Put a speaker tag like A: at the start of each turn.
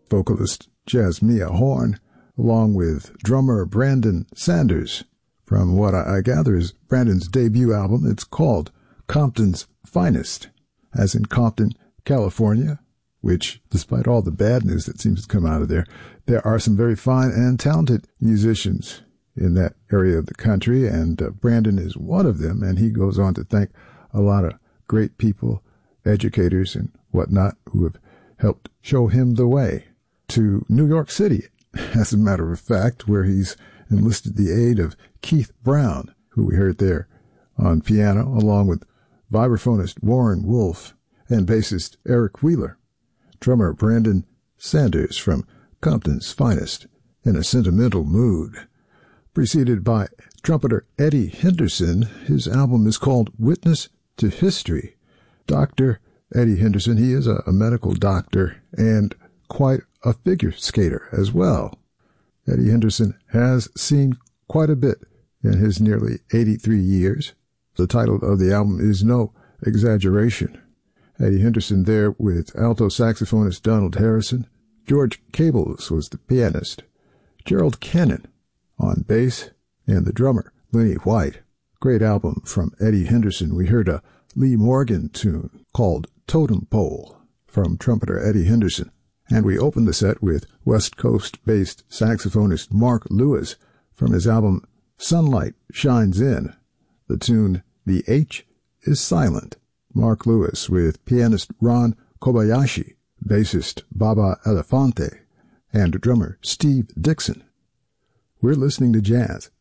A: vocalist Jasmia Horn, along with drummer Brandon Sanders. From what I gather is Brandon's debut album. It's called Compton's Finest, as in Compton, California, which, despite all the bad news that seems to come out of there, there are some very fine and talented musicians in that area of the country, and Brandon is one of them, and he goes on to thank a lot of great people, educators and whatnot, who have helped show him the way to New York City, as a matter of fact, where he's enlisted the aid of Keith Brown, who we heard there on piano, along with vibraphonist Warren Wolf and bassist Eric Wheeler. Drummer Brandon Sanders from Compton's Finest, in a sentimental mood. Preceded by trumpeter Eddie Henderson. His album is called Witness to History. Dr. Eddie Henderson, he is a medical doctor and quite a figure skater as well. Eddie Henderson has seen quite a bit in his nearly 83 years. The title of the album is no exaggeration. Eddie Henderson there with alto saxophonist Donald Harrison. George Cables was the pianist. Gerald Kennan on bass, and the drummer, Lenny White. Great album from Eddie Henderson. We heard a Lee Morgan tune called Totem Pole from trumpeter Eddie Henderson. And we opened the set with West Coast-based saxophonist Mark Lewis from his album Sunlight Shines In. The tune The H is Silent. Mark Lewis with pianist Ron Kobayashi, bassist Baba Elefante, and drummer Steve Dixon. We're listening to jazz